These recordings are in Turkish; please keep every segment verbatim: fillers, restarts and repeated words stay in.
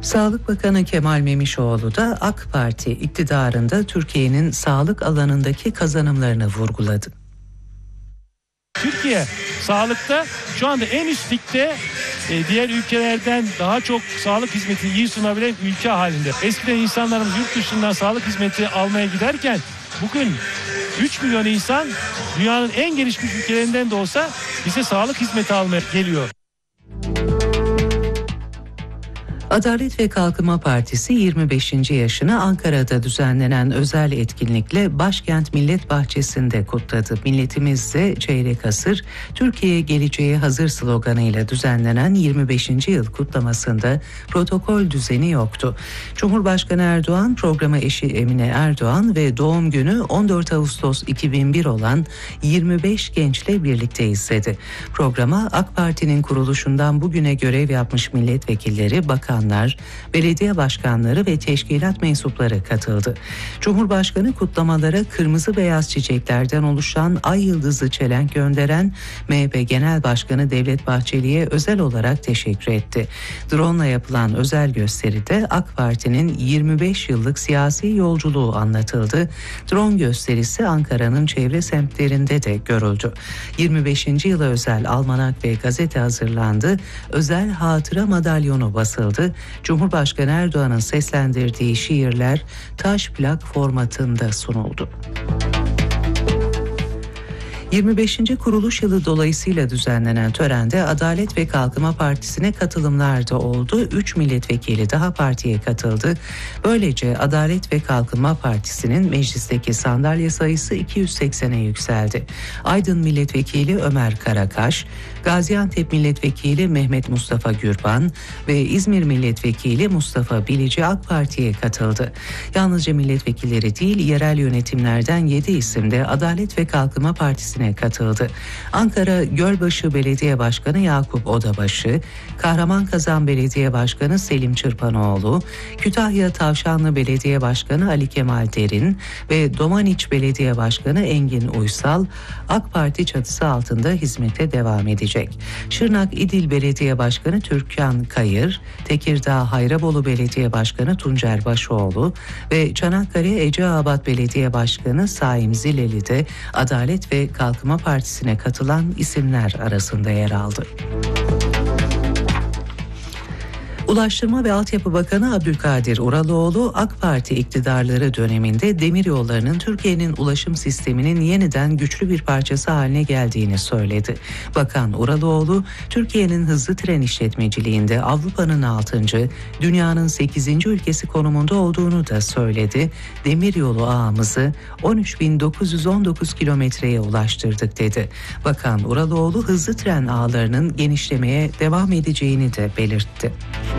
Sağlık Bakanı Kemal Memişoğlu da AK Parti iktidarında Türkiye'nin sağlık alanındaki kazanımlarını vurguladı. Türkiye sağlıkta şu anda en üst ligde, e, diğer ülkelerden daha çok sağlık hizmetini iyi sunabilen ülke halinde. Eskiden insanlarımız yurt dışından sağlık hizmeti almaya giderken bugün üç milyon insan dünyanın en gelişmiş ülkelerinden de olsa bize sağlık hizmeti almaya geliyor. Adalet ve Kalkınma Partisi yirmi beşinci yaşını Ankara'da düzenlenen özel etkinlikle Başkent Millet Bahçesi'nde kutladı. Milletimizde çeyrek asır, Türkiye geleceğe hazır sloganıyla düzenlenen yirmi beşinci yıl kutlamasında protokol düzeni yoktu. Cumhurbaşkanı Erdoğan, programa eşi Emine Erdoğan ve doğum günü on dört Ağustos iki bin bir olan yirmi beş gençle birlikte izledi. Programa AK Parti'nin kuruluşundan bugüne görev yapmış milletvekilleri, bakanlar, belediye başkanları ve teşkilat mensupları katıldı. Cumhurbaşkanı kutlamalara kırmızı beyaz çiçeklerden oluşan ay yıldızı çelenk gönderen M H P Genel Başkanı Devlet Bahçeli'ye özel olarak teşekkür etti. Drone'la yapılan özel gösteride AK Parti'nin yirmi beş yıllık siyasi yolculuğu anlatıldı. Drone gösterisi Ankara'nın çevre semtlerinde de görüldü. yirmi beşinci yıla özel almanak ve gazete hazırlandı. Özel hatıra madalyonu basıldı. Cumhurbaşkanı Erdoğan'ın seslendirdiği şiirler taş plak formatında sunuldu. yirmi beşinci kuruluş yılı dolayısıyla düzenlenen törende Adalet ve Kalkınma Partisi'ne katılımlar da oldu. üç milletvekili daha partiye katıldı. Böylece Adalet ve Kalkınma Partisi'nin meclisteki sandalye sayısı iki yüz seksene yükseldi. Aydın Milletvekili Ömer Karakaş, Gaziantep Milletvekili Mehmet Mustafa Gürban ve İzmir Milletvekili Mustafa Bilici AK Parti'ye katıldı. Yalnızca milletvekilleri değil, yerel yönetimlerden yedi isim de Adalet ve Kalkınma Partisi'ne katıldı. Ankara Gölbaşı Belediye Başkanı Yakup Odabaşı, Kahramanmaraş Belediye Başkanı Selim Çırpanoğlu, Kütahya Tavşanlı Belediye Başkanı Ali Kemal Derin ve Domaniç Belediye Başkanı Engin Uysal AK Parti çatısı altında hizmete devam edecek. Şırnak İdil Belediye Başkanı Türkan Kayır, Tekirdağ Hayrabolu Belediye Başkanı Tuncer Başoğlu ve Çanakkale Eceabat Belediye Başkanı Saim Zileli de Adalet ve Kalkınma Partisi'ne katılan isimler arasında yer aldı. Ulaştırma ve Altyapı Bakanı Abdülkadir Uraloğlu, AK Parti iktidarları döneminde demiryollarının Türkiye'nin ulaşım sisteminin yeniden güçlü bir parçası haline geldiğini söyledi. Bakan Uraloğlu, Türkiye'nin hızlı tren işletmeciliğinde Avrupa'nın altıncı, dünyanın sekizinci ülkesi konumunda olduğunu da söyledi. Demiryolu ağımızı on üç bin dokuz yüz on dokuz kilometreye ulaştırdık dedi. Bakan Uraloğlu, hızlı tren ağlarının genişlemeye devam edeceğini de belirtti.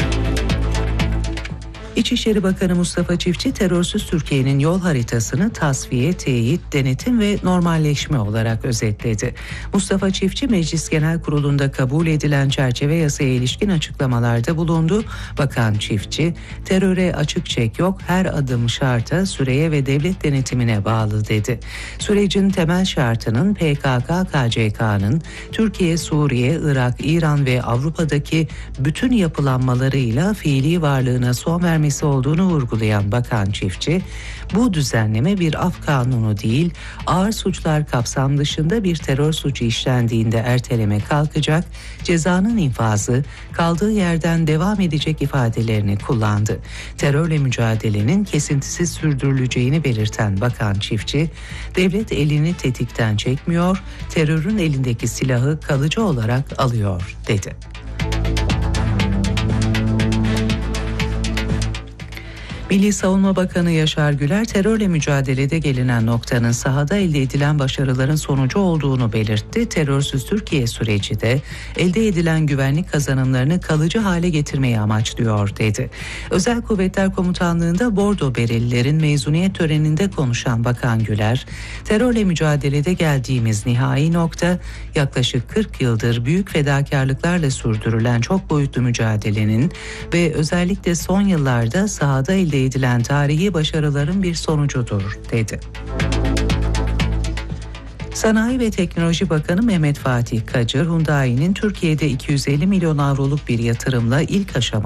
İçişleri Bakanı Mustafa Çiftçi, terörsüz Türkiye'nin yol haritasını tasfiye, teyit, denetim ve normalleşme olarak özetledi. Mustafa Çiftçi, Meclis Genel Kurulu'nda kabul edilen çerçeve yasaya ilişkin açıklamalarda bulundu. Bakan Çiftçi, teröre açık çek yok, her adım şarta, süreye ve devlet denetimine bağlı dedi. Sürecin temel şartının P K K K C K'nın Türkiye, Suriye, Irak, İran ve Avrupa'daki bütün yapılanmalarıyla fiili varlığına son vermesi olduğunu vurgulayan Bakan Çiftçi, bu düzenleme bir af kanunu değil, ağır suçlar kapsam dışında bir terör suçu işlendiğinde erteleme kalkacak, cezanın infazı kaldığı yerden devam edecek ifadelerini kullandı. Terörle mücadelenin kesintisiz sürdürüleceğini belirten Bakan Çiftçi, devlet elini tetikten çekmiyor, terörün elindeki silahı kalıcı olarak alıyor dedi. Milli Savunma Bakanı Yaşar Güler, terörle mücadelede gelinen noktanın sahada elde edilen başarıların sonucu olduğunu belirtti. Terörsüz Türkiye süreci de elde edilen güvenlik kazanımlarını kalıcı hale getirmeyi amaçlıyor dedi. Özel Kuvvetler Komutanlığı'nda Bordo Berelilerin mezuniyet töreninde konuşan Bakan Güler, terörle mücadelede geldiğimiz nihai nokta, yaklaşık kırk yıldır büyük fedakarlıklarla sürdürülen çok boyutlu mücadelenin ve özellikle son yıllarda sahada elde edilen tarihi başarıların bir sonucudur dedi. Sanayi ve Teknoloji Bakanı Mehmet Fatih Kacır, Hyundai'nin Türkiye'de iki yüz elli milyon avroluk bir yatırımla ilk aşama